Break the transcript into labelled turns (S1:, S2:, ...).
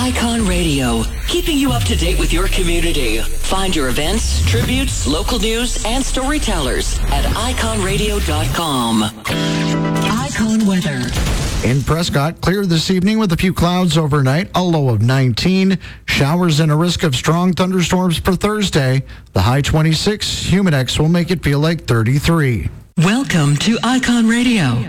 S1: Icon Radio, keeping you up to date with your community. Find your events, tributes, local news, and storytellers at iconradio.com. Icon weather.
S2: In Prescott, clear this evening with a few clouds overnight, a low of 19. Showers and a risk of strong thunderstorms for Thursday. The high 26. Humidex will make it feel like 33.
S1: Welcome to Icon Radio.